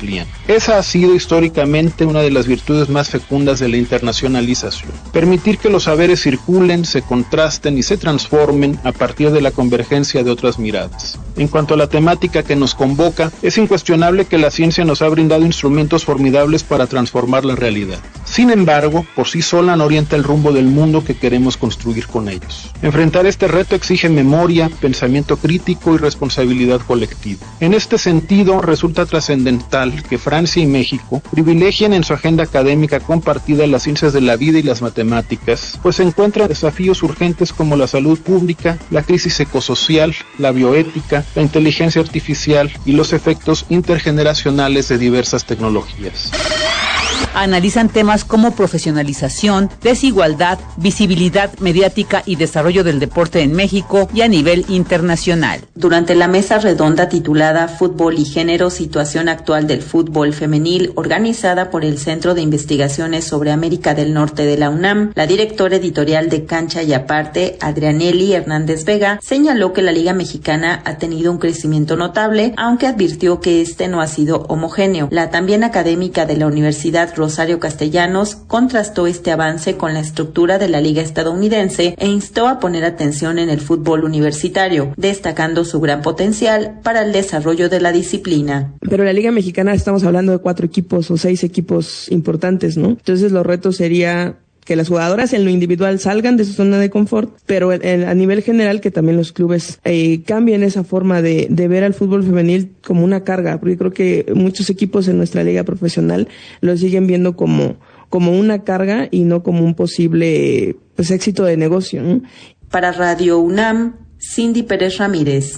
amplían. Esa ha sido históricamente una de las virtudes más fecundas de la internacionalización. Permitir que los saberes circulen, se contrasten y se transformen a partir de la convergencia de otras miradas. En cuanto a la temática que nos convoca, es incuestionable que la ciencia nos ha brindado instrumentos formidables para transformar la realidad. Sin embargo, por sí sola no orienta el rumbo del mundo que queremos construir con ellos. Enfrentar este reto exige memoria, pensamiento crítico y responsabilidad colectiva. En este sentido, resulta trascendental que Francia y México privilegien en su agenda académica compartida las ciencias de la vida y las matemáticas, pues se encuentran desafíos urgentes como la salud pública, la crisis ecosocial, la bioética, la inteligencia artificial y los efectos intergeneracionales de diversas tecnologías. Analizan temas como profesionalización, desigualdad, visibilidad mediática y desarrollo del deporte en México y a nivel internacional. Durante la mesa redonda titulada Fútbol y Género, situación actual del fútbol femenil, organizada por el Centro de Investigaciones sobre América del Norte de la UNAM, la directora editorial de Cancha y Aparte, Adrianely Hernández Vega, señaló que la Liga Mexicana ha tenido un crecimiento notable, aunque advirtió que este no ha sido homogéneo. La también académica de la Universidad Rosario Castellanos contrastó este avance con la estructura de la liga estadounidense e instó a poner atención en el fútbol universitario, destacando su gran potencial para el desarrollo de la disciplina. Pero la liga mexicana estamos hablando de 4 equipos o 6 equipos importantes, ¿no? Entonces los retos sería que las jugadoras en lo individual salgan de su zona de confort, pero a nivel general que también los clubes cambien esa forma de ver al fútbol femenil como una carga, porque creo que muchos equipos en nuestra liga profesional lo siguen viendo como una carga y no como un posible éxito de negocio, ¿no? Para Radio UNAM, Cindy Pérez Ramírez.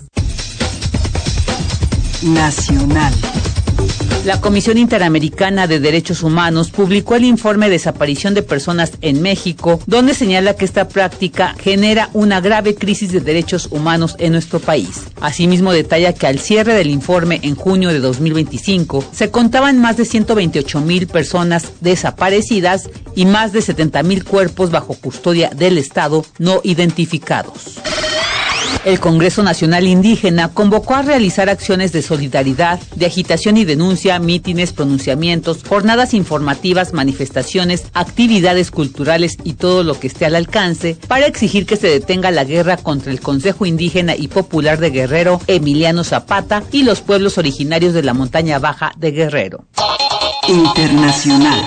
Nacional. La Comisión Interamericana de Derechos Humanos publicó el informe Desaparición de Personas en México, donde señala que esta práctica genera una grave crisis de derechos humanos en nuestro país. Asimismo, detalla que al cierre del informe en junio de 2025, se contaban más de 128,000 personas desaparecidas y más de 70,000 cuerpos bajo custodia del Estado no identificados. El Congreso Nacional Indígena convocó a realizar acciones de solidaridad, de agitación y denuncia, mítines, pronunciamientos, jornadas informativas, manifestaciones, actividades culturales y todo lo que esté al alcance para exigir que se detenga la guerra contra el Consejo Indígena y Popular de Guerrero, Emiliano Zapata, y los pueblos originarios de la montaña baja de Guerrero. Internacional.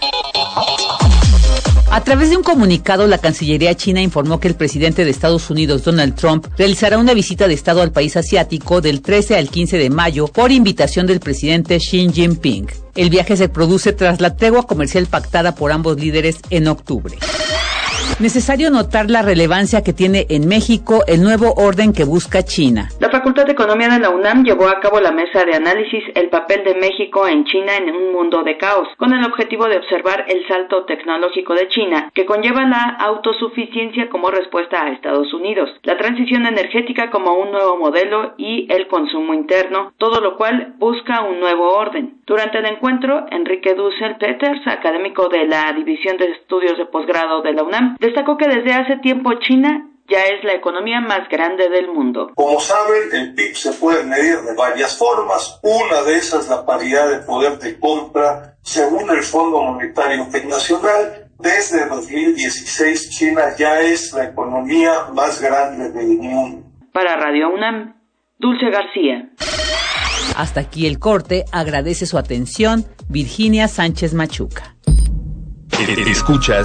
A través de un comunicado, la Cancillería china informó que el presidente de Estados Unidos, Donald Trump, realizará una visita de Estado al país asiático del 13 al 15 de mayo por invitación del presidente Xi Jinping. El viaje se produce tras la tregua comercial pactada por ambos líderes en octubre. Necesario notar la relevancia que tiene en México el nuevo orden que busca China. La Facultad de Economía de la UNAM llevó a cabo la mesa de análisis El papel de México en China en un mundo de caos, con el objetivo de observar el salto tecnológico de China, que conlleva la autosuficiencia como respuesta a Estados Unidos, la transición energética como un nuevo modelo y el consumo interno, todo lo cual busca un nuevo orden. Durante el encuentro, Enrique Dussel-Peters, académico de la División de Estudios de Posgrado de la UNAM, destacó que desde hace tiempo China ya es la economía más grande del mundo. Como saben, el PIB se puede medir de varias formas. Una de esas es la paridad de poder de compra según el Fondo Monetario Internacional. Desde 2016, China ya es la economía más grande del mundo. Para Radio UNAM, Dulce García. Hasta aquí el corte. Agradece su atención Virginia Sánchez Machuca. Escuchas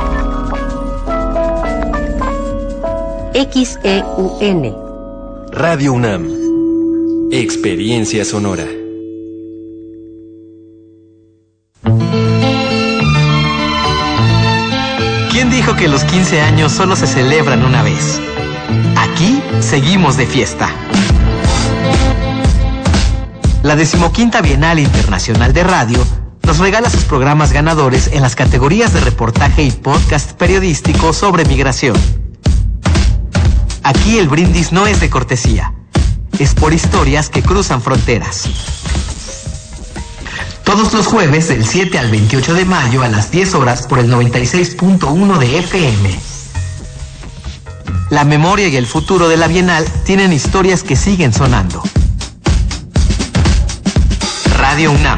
XEUN Radio UNAM. Experiencia sonora. ¿Quién dijo que los 15 años solo se celebran una vez? Aquí seguimos de fiesta. La 15ª Bienal Internacional de Radio nos regala sus programas ganadores en las categorías de reportaje y podcast periodístico sobre migración. Aquí el brindis no es de cortesía, es por historias que cruzan fronteras. Todos los jueves del 7 al 28 de mayo a las 10 horas por el 96.1 de FM. La memoria y el futuro de la Bienal tienen historias que siguen sonando. Radio UNAM.